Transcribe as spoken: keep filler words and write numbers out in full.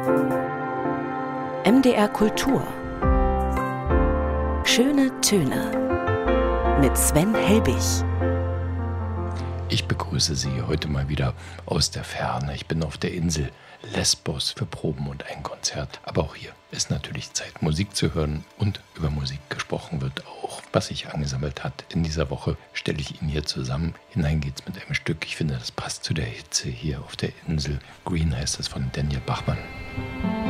M D R Kultur. Schöne Töne mit Sven Helbig. Ich begrüße Sie heute mal wieder aus der Ferne. Ich bin auf der Insel Lesbos für Proben und ein Konzert. Aber auch hier ist natürlich Zeit, Musik zu hören, und über Musik gesprochen wird auch. Was sich angesammelt hat in dieser Woche, stelle ich Ihnen hier zusammen. Hinein geht's mit einem Stück. Ich finde, das passt zu der Hitze hier auf der Insel. Green heißt es, von Daniel Bachmann.